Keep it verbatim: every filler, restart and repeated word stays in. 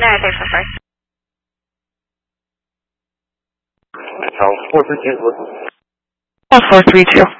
United Station first. Hotel four three two. Oh, four three two.